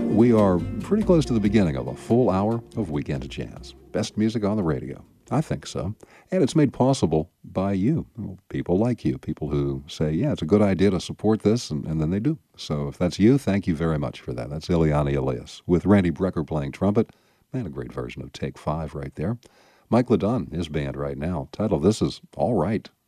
We are pretty close to the beginning of a full hour of Weekend Jazz. Best music on the radio. I think so. And it's made possible by you, people like you, people who say, yeah, it's a good idea to support this, and then they do. So if that's you, thank you very much for that. That's Ileana Elias with Randy Brecker playing trumpet, and a great version of Take 5 right there. Mike Ledon, his band right now, title This Is All Right.